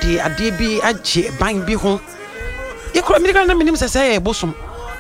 de ade bi agye ban bi ho ye kura mi kan na minim sɛ bosom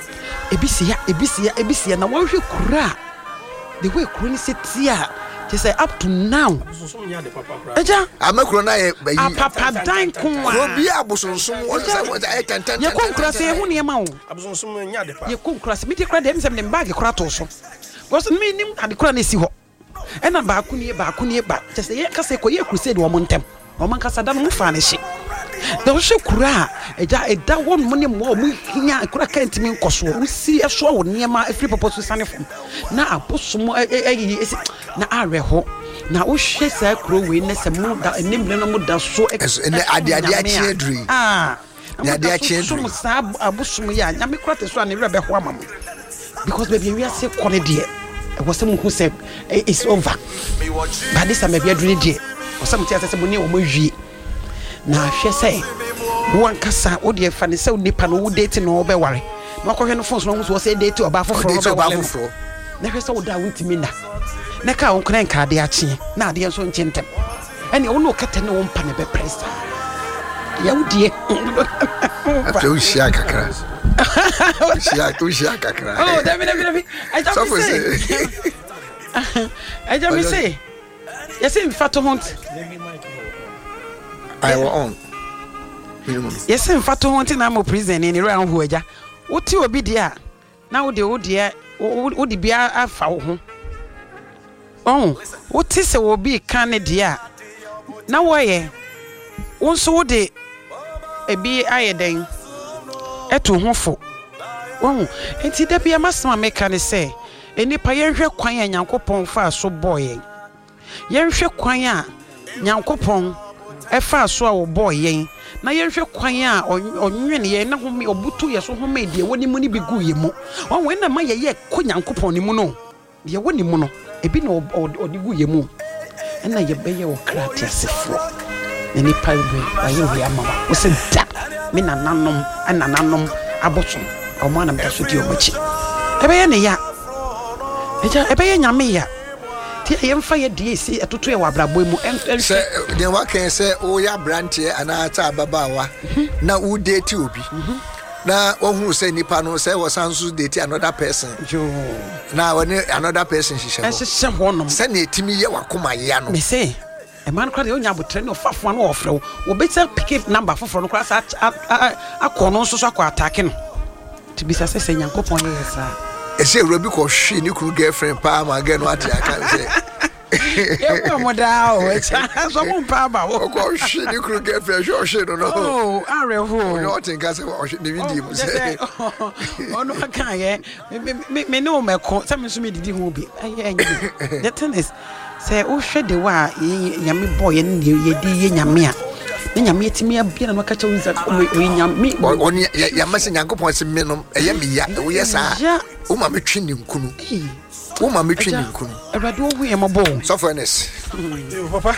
ebisia na wɔhwɛ kura the way kura ni setia they say up to now eja amakuro na ye bayi papa dan kun wa obi abosonsom won say what I can ye kon kura se hu ne ma wo abosonsom nya de pa ye kon kura se mi de kura dem sem ne bag kura to so because me nim ade kura na si ho ena ba ku ne ba just ye ka se ko ye crusade wo montem wo man kasa da no fa ne hye da wo hye kura eja won mo ne mo hinya kura kan timi nkoso wo si eso wo ne ma afri popo so sane fom na abosom na areho na wo hye sa kuro we ne se mo da enimle no mo da so ene ade chedri ade chedri so mo sa abosom ya nyame kura te so ane rebe ho amam because baby we are say kone de was someone who said it's over but this time maybe adwene de or some tia say boni wo mawie na hwe say won kasa wo de fa ne say nipa no wo date no wo be ware na ko hwe no phone no wo say date oba foforo na hwe say wo da wintimi na ka won kran ka de ache na ade so nchentem ene wo no kata ne wo mpa ne be press ya wo die ato shia kakra shia kakra oh david I just say yes in fato hunt I will on yes in fato hunt na mo prison ni ran ho aja woti obi dia na wo de bia afa wo ho oh woti se wo bi kan ne dia na wo ye won so wo de ebi ayeden eto ho fo oh enti da bia masema meka ne se enipa yenhwe kwan a Nyankopon fa so boy yenhwe kwan a Nyankopon fa so a wo boy yen na yenhwe kwan a onwene ye na home obutu ye so home de woni mu ni bi gu ye mu won we na ma ye ko Nyankopon ni mu no de woni mu no ebi na odi gu ye mu na ye be ye wo krati asefo enipa be aye wi amawa wo se da me nananom abosom o ma na mtaso di omachi ebe ye ne ya eja ebe ye nyame ya ti ye mfa ye die si atoto ye wabrabo mu se den wa kan se o ya branche ana ta babawa na u date obi na ohun se nipa no se wo sansu date another person na when another person shisha honom se na etimi ye wakoma ya no me say e man kra de onya abotre no fafo no ofre wo better pick number foforo no kra sa akono so akọ attack no to be say Nyankopon ye sa ese robi ko hwe ni kru girlfriend pa ma ga no ati aka say e ko moda o so mo pa ba wo ko hwe ni kru girlfriend hwe no oh areho no think say hwe ni video mu say ono kan ye me no me ko say me so me didi ho bi the thing is say o hwe de wa nyame boy ye di ye nyame a na nyame etimi abia na maka chawo nza o nyame oni ya mase Nyankopon se me no eye me ya wo ye sa o ma metwi ni nkunu o ma metwi ni nkunu awade wo hu ye mabo so fairness papa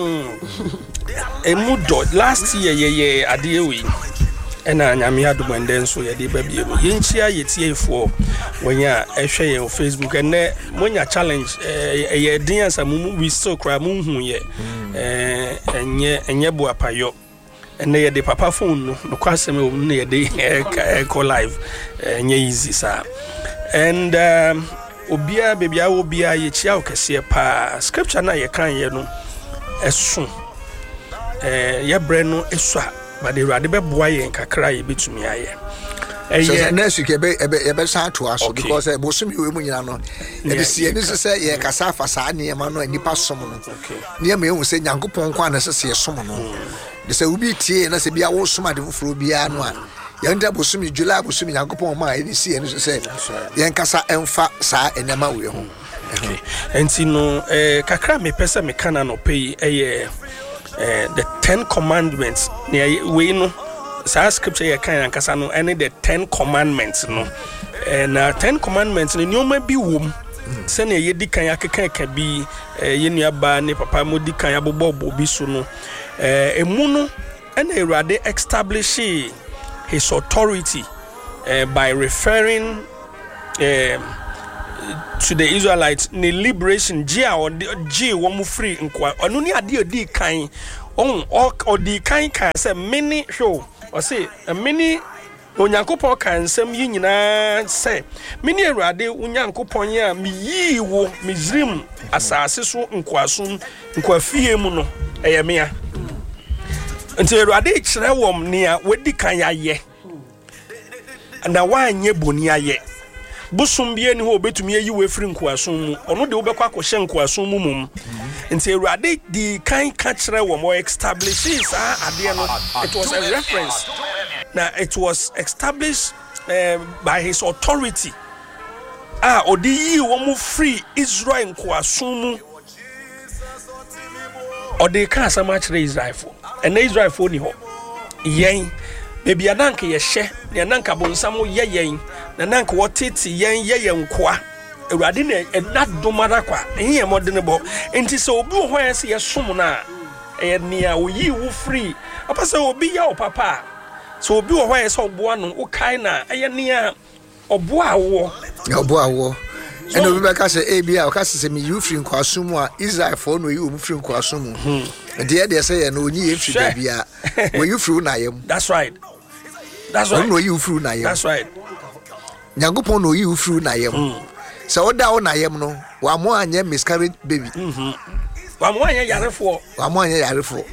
emudo last year ye ade ewi ena nyame adumende nso ye de babie mu yenchia yetiefo wonya ehwe ye Facebook ene monya challenge ye din ansa mu we still cry mu hu ye enye bo apayo ene ye de papa phone no kwasem no ye de call live enye easy sa and obia bebia obia ye chia okese pa scripture na ye kan ye no esu ye bre no esu but the rade be boy en kakra ye betumi aye so next week ebe san to aso because bosumi we mu nyina no e be sie ni se ye kasa fa sa ne ma no anipa som no ne ma ehun se Nyankopon kwa na se ye som no de se ubi tie na se bia wo som ade foforo bia no a ye nda bosumi July bosumi Nyankopon ma e sie ni se ye kasa emfa sa enema we ho okay enti no kakra me pesa me kana no pay the 10 commandments we no sa scripture ye kan ankasa no any the 10 commandments no and 10 commandments no nyoma bi wom se na ye dikan akeka bi ye nuaba ne papa mo dikan abobo bi so no emu no and Awurade establish his authority by referring to the Israelites in liberation G or G one free nkwa onu ni ade odi kan or the kind can say many show or say a many onyankopon kan nsem yi nyina say many Awurade onyankopon ya mi yi wo Misrim asase so nkwasum nkwafie mu no eyemea nti Awurade kire wom nea wadi kan yaye na wanye boni aye busum bie ni ho betumi yi we firi nkwasum mu ono de wobekwa akɔhye nkwasum mu mum nti Awurade di kan ka kire wom o establishes ade no it was a reference. Now it was established by his authority. Odi womu free Israel nkwasum odi ka asama kire Israel for. And Israel for ni ho. Yen baby adanka ye hye, na nanka bonsam ye yen, na nanka wotete yen ye nkwa. Awurade na enadomara kwa. Ehia modene bo. Enti se obi ho yen ye som na nia oyi wo free. Apa se obi ya o papa. So obi wo hwa so oboa no ukai na ayenia oboa wo and obi beka say ebia o ka say me you free nkwasum a Israel for no you free nkwasum and they say no onyi free bia when you free na yam. That's right. No you free na yam. That's right. Nyagopon no you free na yam. So oda na yam no wa mo anya miscarriage baby. Wa mo anya yarefo.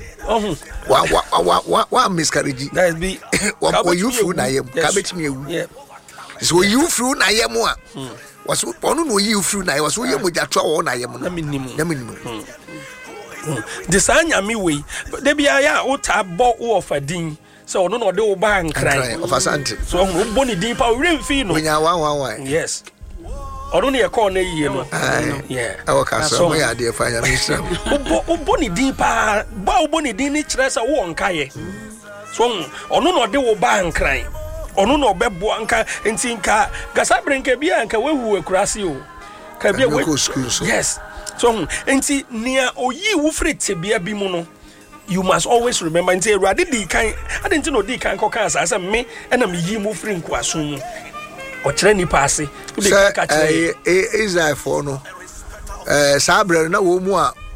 Wa miscarriage. That be wa you free na yam ka betimi ewu. Yeah. So you free na yam a was onu no you free na was we mo jatwa wo na yam no. Na minimu. The sanya mi we de bia ya o ta bo wo of adin. So ono no de wo ba nkran of asante. So wo boni din pa we remfi no. Onya wan. Yes. Ono ne call na yiye no. Yeah. Awo ka so mo ya de fa ya misam. Boni din pa ba boni din ni kire sa wo nkaye. So ono no de wo ba nkran. Ono no bebo anka enti nka gasa brenke bia nka wehu akurase o. Ka bia we yes. So enti nia oyi wo frete bia bi mu no. You must always remember and say Awurade di kan I didn't know di kan ko kan sa me na me yi mu free nkwaso o kire ni paase o de ka kire Israel for no sabre na wo mu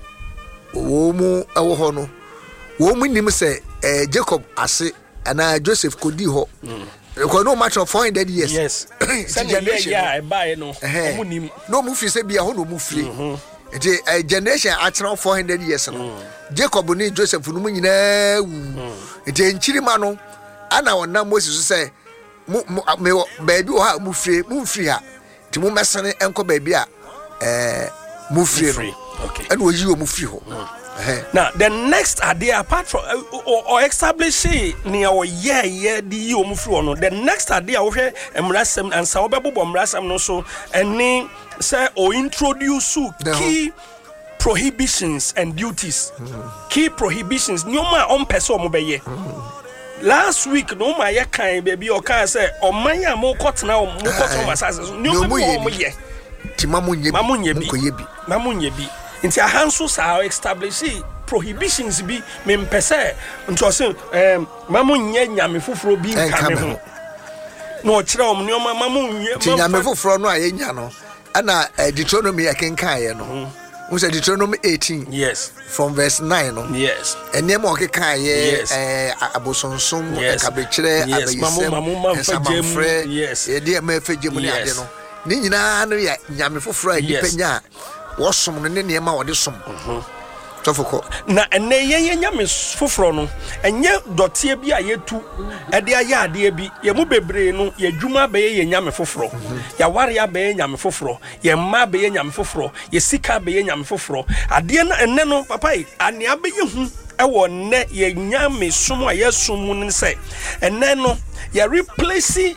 ewo ho no wo mu nim say Jacob ase ana Joseph kodi ho ko no match of 400 years. Yes. Yeah, buy no. Mu nim. No mu fi say bia ho no mu free. A generation at 400 years no. Jacob ni Joseph no nyina wu. Ete nchirima no ana wona Moses say me baby o ha mu free ha. Ti mu mesene enko baby a mu free no. Okay. And we you mu free ho. Now the next idea apart from or establish near or the omu free no. The next idea we emrasem and sa obebo emrasem no so any say or introduce key prohibitions and duties. Key prohibitions nyoma on person mo beye. Last week no ma ye kan baby o kan say o man ya mo kotna o mo kotna masase so nyoma mo ye. Ti mamunye bi. Inti ahanso sa establish prohibitions bi me mpese nti o se mamu nye nyame foforo bi nka ho no kire om ne mamu nye nyame foforo no ayenya no ana Deuteronomy akenkan ye no we say Deuteronomy 18 yes from verse 9 no yes enema okekan ye abosonsom kabekire abayisem mamu fagem yes e de ma fagem ne ade no ni nyina no ya nyame foforo adipanya wosom no ne niema wode som tofoko na ene yen nyame foforo no enye dotie bi ayetu ede aya ade bi ye mu bebre no ye dwuma be ye nyame foforo ya ware ya be nyame foforo ye ma be ye nyame foforo ye sika be ye nyame foforo ade na ene no papa ane abe ye hu ewo ne ye nyame som a ye som no se ene no ye replace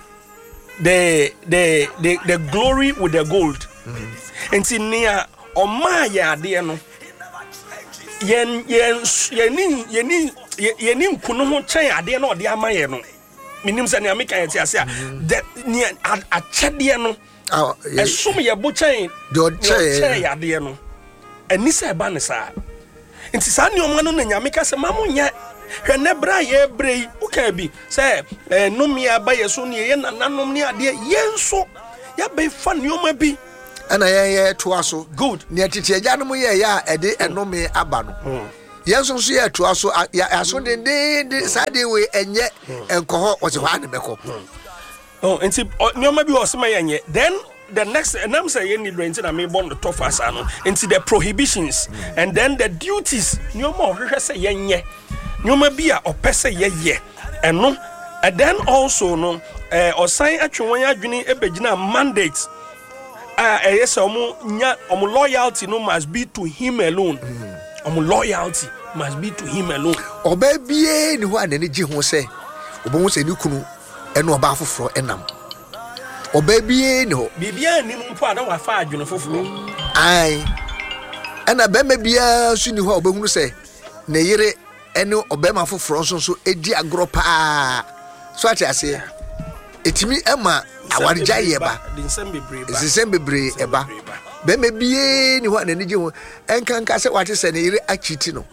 the glory with the gold enti nia oma ya ade no yeni nkunu ho chen ade no ode amaye no minim se ne ameka yeti ase a ni achede no esum ye bo chen do chen ya ade no ani se ba ne sa nti sa ne omano na nyameka se mamunya hwe ne bra ye brei uka bi se numia ba yeso ne ye nananom ne ade yenso ya be fa ne oma bi ana ye to aso good ne tete agya no ye ya ede enome aba no Yanson so ya to aso aso de sade we enye enkoho o se hwa ne meko. Oh, and see, no, maybe was my yenye. Then the next, and I'm saying, you need to me born the tough as I know, into the prohibitions, and then the duties. No more, say yenye. No, maybe a pesa ye, and no, and then also no, or sign actually when you're doing a begina mandate. Yes, loyalty no must be to him alone. Loyalty must be to him alone. Or baby, anyone any Jim say, Obo say you kunu. Eno oba foforo enam obabie no bibia ni mpo ada wa fa adwene foforo ai ana bema bia su ni ho obehunu se ne yire eno obema foforo so edi agro pa so ati ase etimi ema awarija yeba dinsembebre eba bema bie ni ho na ni je ho enkanka se wate se ne yire achiti no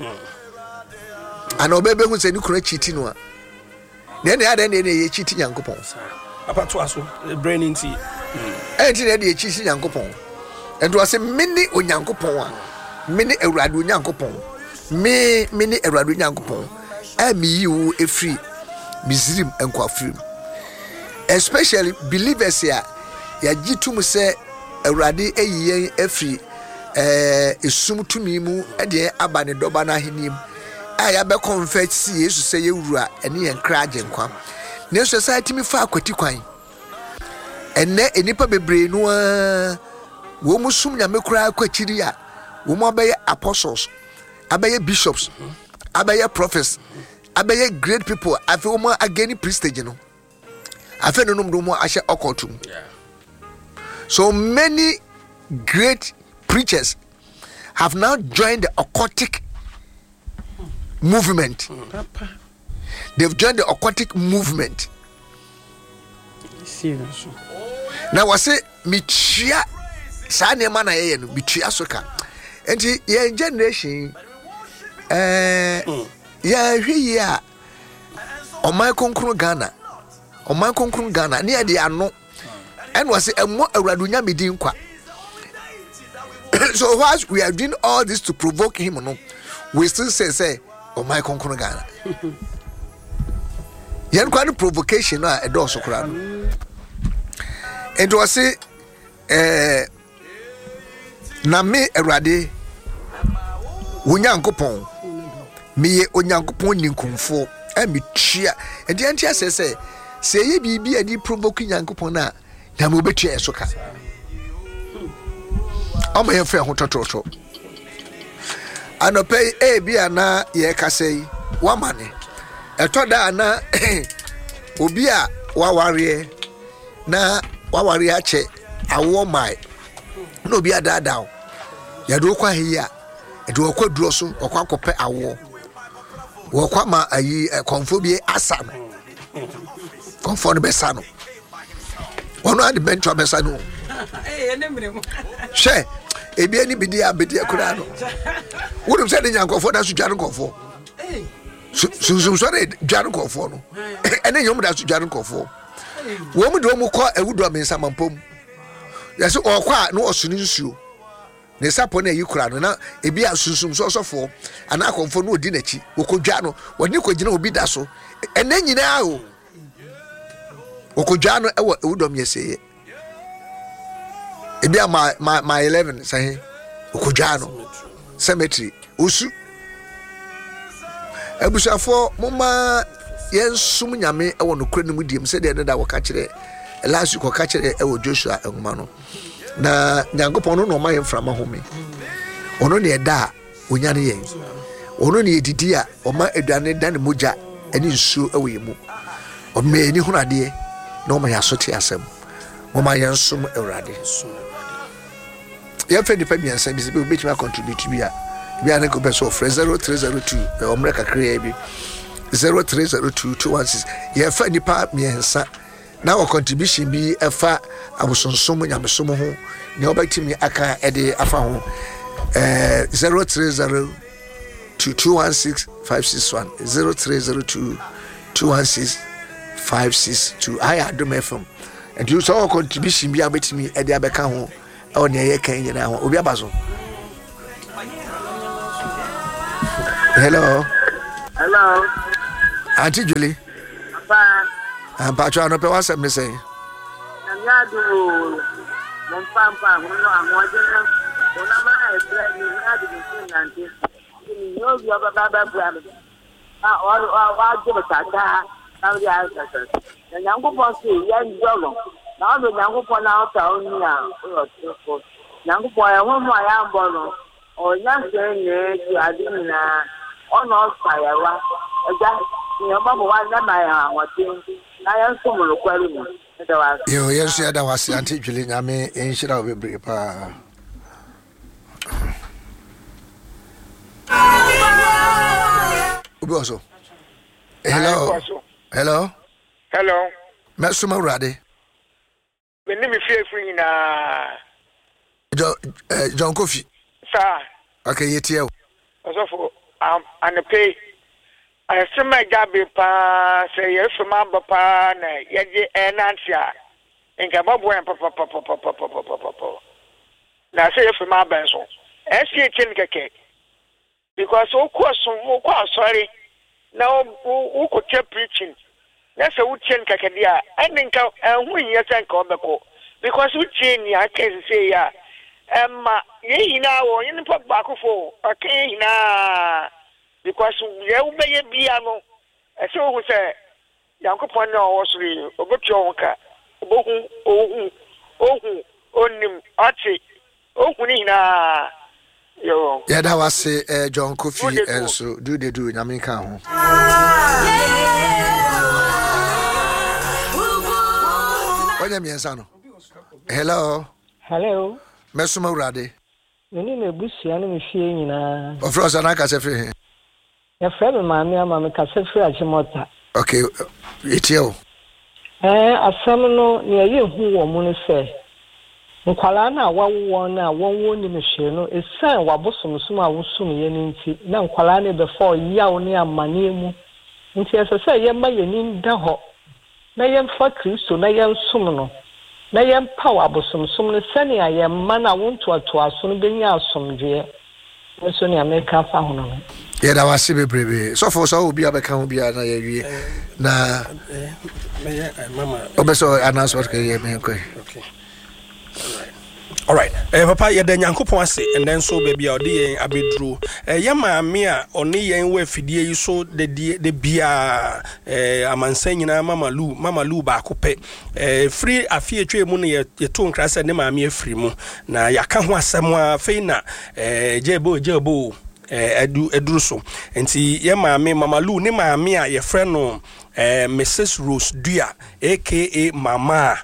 ana obehunu se ni kura chiti no Nene ada ne ye chiti Nyankopon. Apa to aso brain nti. Enti ne ye chiti Nyankopon. Ento ase mini Onyankopon a. Mini Awurade Onyankopon. Mini Awurade Onyankopon. Ami yiwo efri Misrim enko afrim. Especially believers here ya gitum se Awurade eyiyen efri esum tumi mu ede aba ne doba na henim. I be confess Jesus say Yewura ene yen kraje nkwa ne society mi fa akwati kwan enne enipa bebre no wo musum nya mekura akwachiri a wo mo abaye apostles abaye bishops abaye prophets abaye great people afi wo mo ageni prestige no afi no do mo ahye okotum so many great preachers have now joined the occultic movement. They've joined the occultic movement. Serious. Now I say michia sane mana ye no michia soka. Enti ye generation ya hwi ya oman konkron Ghana. Oman konkron Ghana ne de ano. And was say emo awradu nya medin kwa. So whilst we are doing all this to provoke him no, we still say oh my konkunu Ghana. Yan kwani provocation na edo sokra no. Ento wase na me Awurade Onyankopon me Onyankopon ninkumfo me tua enti anti asese se ye bibi adi provoke Nyankopon na na me obetua esoka. Ama ye fe ho tototo. Anope bia na ye kasei wamane etoda na obi a waware na waware ache awo mai na obi adada ya do kwa hia edo kwa duro so okwa kope awo wo kwa ma ayi konfo bi asa no konfo no besa no wono ade bentwa besa no she ebi ani bidi abedi akura no wodum se de Nyankofo da so dware nkofo so dware nkofo no ene nyom da so dware nkofo wo mu do mu kɔ ewudo mensa mampom yase okwa no osuni nsuo ne sapo na yi kura no na ebi asunsum so sofo ana konfo no odi nachi okodwa no woni kogina obi da so ene nyina o okodwa no ewo ewudo yeseye ebi my 11 say okodwa no cemetery osu ebusafo moma yensum nyame ewo no kura no mu diem se de da wo ka kire last week wo ka kire ewo Joshua enuma no na Nyankopon no ma yemframa home ono ne da onyane yen ono ne edidi a oma aduane da ne moja eni nsuo ewo yemu o me ni hunade na o ma yasote asem o ma yensum Awurade ye fe di pa biansa bi se be betima contribute bi a na ko be so 0302 omreka krea bi 03022116 ye fa nipa miensa na o contribution bi efa abosonsom nyamesom ho ne obetimi aka ede afa ho 0302216561 0302216562 I adom FM and you saw contribution bi abetimi ede abeka ho o ne ye kan nyina ho obi abazo Hello. Hello. Auntie Julie. Papa. I'm Patrick. No, what's up, Miss? I'm not doing. I'm Papa. I'm watching. I'm not playing. You know, you have a bad problem. I'll give a tata. Now the answers. The young boss is young Jogo. Now the young one out on now. Young boy, I want my arm bottle. Or young saying, I didn't on all fire. You know, Baba, why not my watching? I am so requiring. You, yes, that was Auntie Julie. I mean, in shit, I'll be brief. Also. Hello. Hello. Hello. Mesuma Radi. My name is Free na John Kofi. Sir. Okay, yetio. Also for and pay. I see my gabi pa say yes ma pa na ye enantia. Enka babu en papa. Na say yes ma benso. Esi chen keke. Because sorry. Now who could keep preaching? That's a wood chain cacadia. I think who yes and come because we chain I can say ya. Ye now in the pop back for okay na because you obey a piano. I saw who say Yankopon was real over Jonka. Onim Archie. Nina. Yeah, that was John Kofi and so do they do in America? Hello. Hello. Mesuma Radi. My name is Busiano Mifiena. Of course, I can't say. Your friend, Mamma, Cassette Ajimota. Okay, it's you. A summoner near you who woman say. Nkwala na wawo na wonwo ni mehwe no esan wabosom som a wosum ye nti na nkwala ne before yawo ne amane mu nti esese ye ma ye ni da ho na ye mfa Kristo na ye nsum no na ye mpa wabosom som ne sane a ye ma na wonto ato aso no benya asomdwe eso ne America fa ho no ye da wase bebrebe so for so obi abeka ho bia na ye wie na mama obeso announcement ke ye me ko okay. All right. Papa, you the Yankopon ase, and then so baby, or the abedru. Yama mea, only yen we fidie so the bia amansanyina Mama Lu ba kope. Free afie twe mu ne ye to nkrasa ne maame afiri mu. Na yaka ho asem a fe na jebo eduru so. Enti ye maame Mama Lu ne maame a ye frɛ no Mrs. Rose Dua aka Mama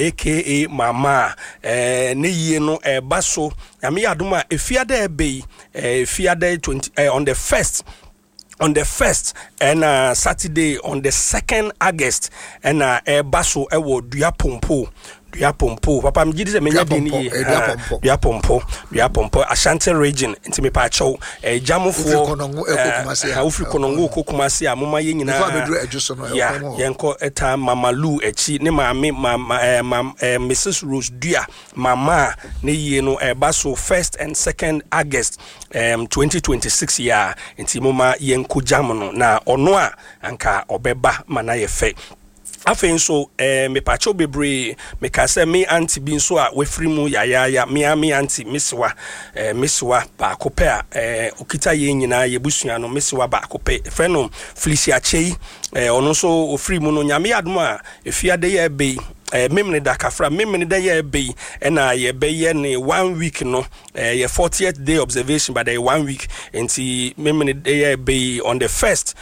ne yie no baso yame adoma efiada ebe efiada 20 on the first and Saturday on the 2nd August and baso ewo Dua pompo papa mjidi se menya dini Dua pompo Ashanti region nti me pa chaw jamofo ofri konongo kokumasi a moma ye nyina ya yenko eta Mama Lu echi ne maame Mrs. Rose Dua mama ne yie no baso 1st and 2nd August 2026 ya nti moma yenko jam no na ono a anka obeba mana ye fe afen so me pacho bebre me ka se me anti bi so a wefri mu ya me anti miswa ba kope a okita ye nyina ye busua no miswa ba kope fre no Felicia Chei ono so ofri mu no nyame adom a efiade ye be memne da kafra memne da ye be na ye be ye ne 1 week no ye 40th day observation by the 1 week enti memne da ye be on the 1st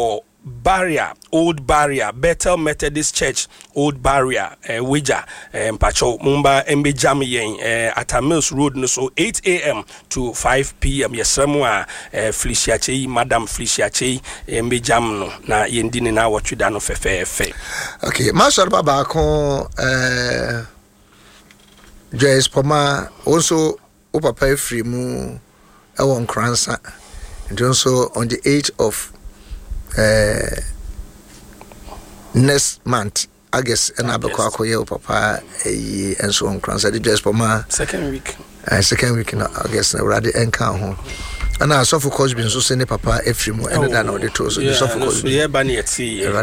Old Barrier, Bethel Methodist Church, Old Barrier, Wija, Mpacho, Mumba, Mbe Jam yen, at Mills Road, no so 8 a.m. to 5 p.m. Yes, somewhere, Felicia Chei, Madam Felicia Chei, Mbe Jam, no, na yendini na what you done of fe. Okay, Master Baba, Joyce Poma, also, Opa free mu, Ewon Kransa, and also on the 8th of next month August and abekwa akoye papa and so on cross the just for my second week in August na already enka ho ana asofo Cosby nso se ne papa efiri mu ene da na ode to so the sofo Cosby ye ba na yeti